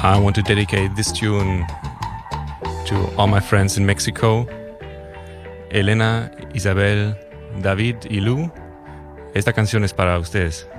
I want to dedicate this tune to all my friends in Mexico, Elena, Isabel, David y Lu. Esta canción es para ustedes.